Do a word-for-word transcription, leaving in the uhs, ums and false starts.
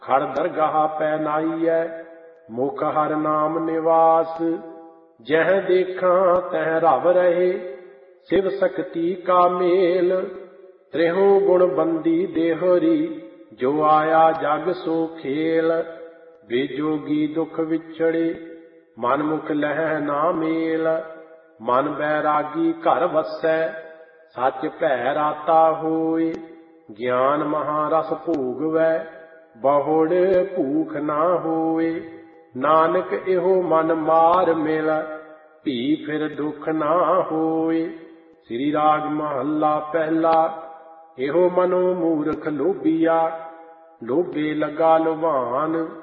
खड़ दरगाह पै नाईऐ मुख हर नाम निवास। जह देखा तह रव रहे शिव शक्ति का मेल। त्रेहो गुण बंदी देहरी जो आया जग सो खेल। बेजोगी दुख विछड़े मन मुख लह ना मेल। मन बैरागी घर वसै सच भै राता होए। ज्ञान महारस भोगवै बहुड़ भूख ना होए। नानक एहो मन मार मिल भी फिर दुख ना होए। श्री राग महला पहला। एहो मनो मूर्ख लोभिया लोभे लगा लुभान।